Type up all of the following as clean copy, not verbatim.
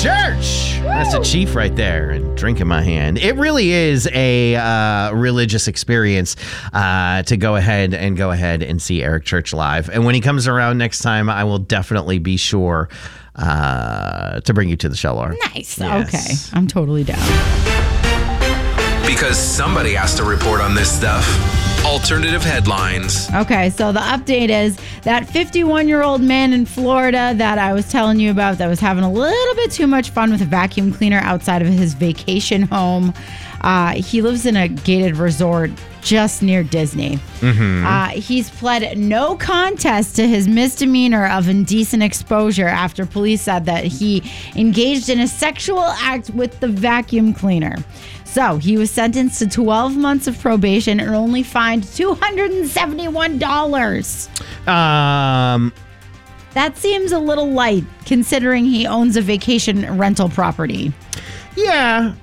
church. Woo! That's a chief right there, and drink in my hand. It really is a religious experience to go ahead and see Eric Church live. And when he comes around next time, I will definitely be sure to bring you to the show, Laura. Nice. Yes. Okay. I'm totally down. Because somebody has to report on this stuff. Alternative headlines. Okay, so the update is that 51-year-old man in Florida that I was telling you about that was having a little bit too much fun with a vacuum cleaner outside of his vacation home. He lives in a gated resort just near Disney. Mm-hmm. He's pled no contest to his misdemeanor of indecent exposure after police said that he engaged in a sexual act with the vacuum cleaner. So he was sentenced to 12 months of probation and only fined $271. That seems a little light considering he owns a vacation rental property. Yeah.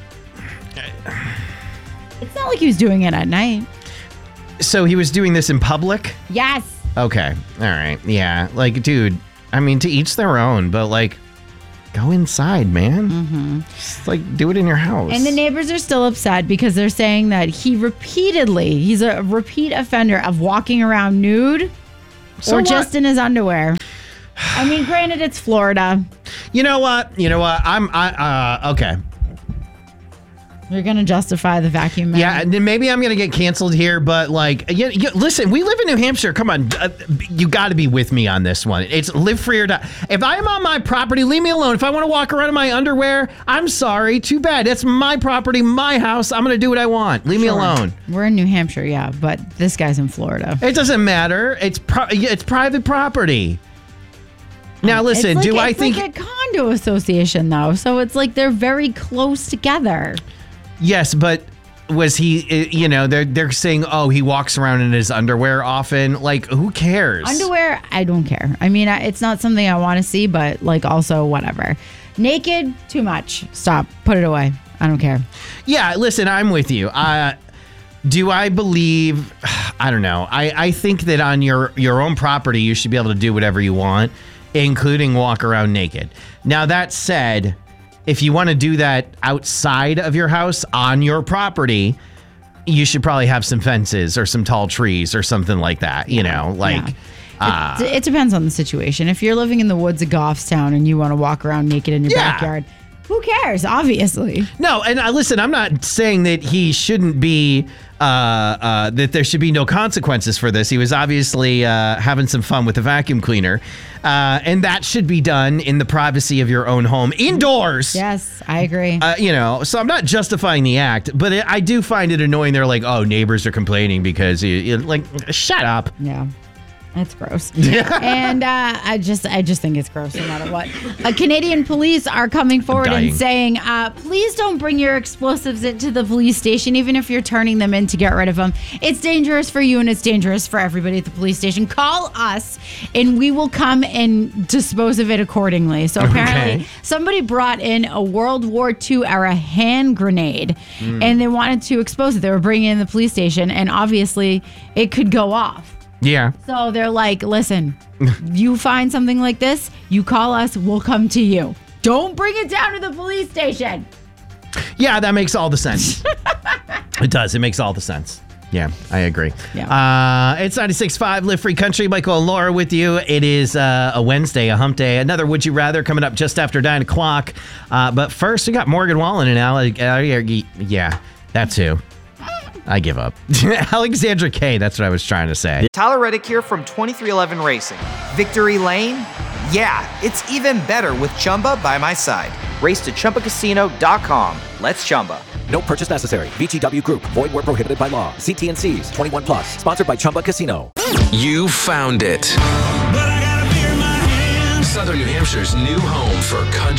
It's not like he was doing it at night. So he was doing this in public? Yes. Okay. All right. Yeah. Like, dude, I mean, to each their own, but like, go inside, man. Mm-hmm. Just like do it in your house. And the neighbors are still upset because they're saying that he's a repeat offender of walking around nude or just in his underwear. I mean, granted, it's Florida. You know what? Okay. You're going to justify the vacuum man. Yeah, and then maybe I'm going to get canceled here, but like, listen, we live in New Hampshire. Come on. You got to be with me on this one. It's live free or die. If I'm on my property, leave me alone. If I want to walk around in my underwear, I'm sorry. Too bad. It's my property, my house. I'm going to do what I want. Leave me alone. We're in New Hampshire, yeah, but this guy's in Florida. It doesn't matter. It's private property. Now, listen, I think... It's like a condo association, though, so it's like they're very close together. Yes, but was he, they're saying, oh, he walks around in his underwear often. Like, who cares? Underwear, I don't care. I mean, it's not something I want to see, but like also whatever. Naked, too much. Stop. Put it away. I don't care. Yeah, listen, I'm with you. Do I believe, I don't know. I think that on your own property, you should be able to do whatever you want, including walk around naked. Now, that said, if you want to do that outside of your house on your property, you should probably have some fences or some tall trees or something like that, It depends on the situation. If you're living in the woods of Goffstown and you want to walk around naked in your backyard, who cares? Obviously. No, and listen, I'm not saying that he shouldn't be, that there should be no consequences for this. He was obviously having some fun with the vacuum cleaner. And that should be done in the privacy of your own home, indoors. Yes, I agree. So I'm not justifying the act, but I do find it annoying. They're like, oh, neighbors are complaining because shut up. Yeah. That's gross. And I just think it's gross no matter what. Canadian police are coming forward and saying, please don't bring your explosives into the police station, even if you're turning them in to get rid of them. It's dangerous for you and it's dangerous for everybody at the police station. Call us and we will come and dispose of it accordingly. So apparently somebody brought in a World War II era hand grenade and they wanted to expose it. They were bringing it in the police station and obviously it could go off. Yeah. So they're like, listen, you find something like this, you call us, we'll come to you. Don't bring it down to the police station. Yeah, that makes all the sense. It does. It makes all the sense. Yeah, I agree. Yeah. It's 96.5 Live Free Country. Michael and Laura with you. It is a Wednesday, a hump day. Another Would You Rather coming up just after 9 o'clock. But first, we got Morgan Wallen and yeah, that's who. I give up. Alexandra Kay, that's what I was trying to say. Tyler Reddick here from 2311 Racing. Victory Lane? Yeah, it's even better with Chumba by my side. Race to ChumbaCasino.com. Let's Chumba. No purchase necessary. VGW Group. Void where prohibited by law. See T&Cs. 21 plus. Sponsored by Chumba Casino. You found it. Southern New Hampshire's new home for country.